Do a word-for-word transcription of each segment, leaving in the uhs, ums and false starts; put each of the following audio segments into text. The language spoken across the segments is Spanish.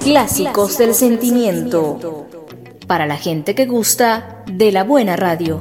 Clásicos del sentimiento. Para la gente que gusta de la buena radio.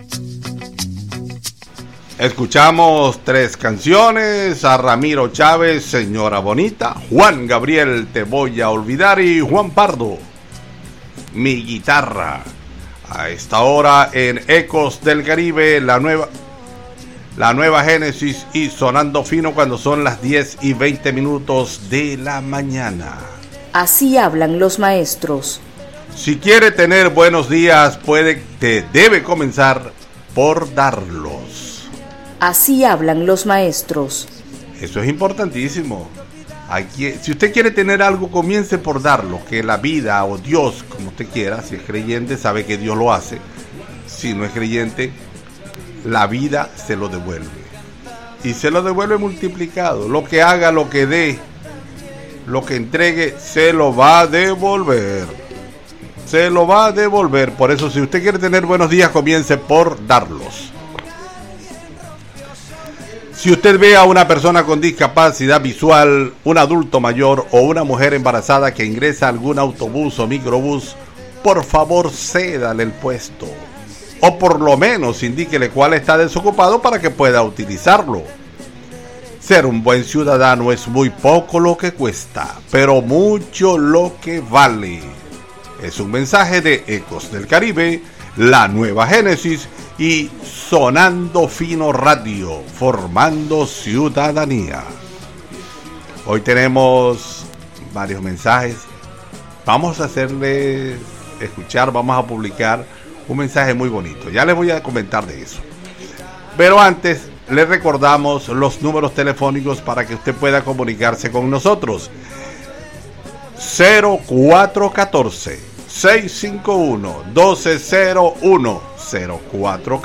Escuchamos tres canciones: a Ramiro Chávez, Señora Bonita; Juan Gabriel, Te Voy a Olvidar; y Juan Pardo, Mi Guitarra. A esta hora en Ecos del Caribe, la nueva, la nueva Génesis y Sonando Fino, cuando son las diez y veinte minutos de la mañana. Así hablan los maestros. Si quiere tener buenos días, puede, te debe comenzar por darlos. Así hablan los maestros. Eso es importantísimo. Aquí, si usted quiere tener algo, comience por darlo. Que la vida o Dios, como usted quiera, si es creyente, sabe que Dios lo hace. Si no es creyente, la vida se lo devuelve. Y se lo devuelve multiplicado. Lo que haga, lo que dé, lo que entregue, se lo va a devolver. Se lo va a devolver. Por eso, si usted quiere tener buenos días, comience por darlos. Si usted ve a una persona con discapacidad visual, un adulto mayor o una mujer embarazada que ingresa a algún autobús o microbús, por favor cédale el puesto. O por lo menos indíquele cuál está desocupado para que pueda utilizarlo. Ser un buen ciudadano es muy poco lo que cuesta, pero mucho lo que vale. Es un mensaje de Ecos del Caribe, la nueva Génesis y Sonando Fino Radio, formando ciudadanía. Hoy tenemos varios mensajes. Vamos a hacerles escuchar, vamos a publicar un mensaje muy bonito. Ya les voy a comentar de eso. Pero antes, les recordamos los números telefónicos para que usted pueda comunicarse con nosotros. cero cuatro uno cuatro, seis cinco uno, uno dos cero uno. cero cuatro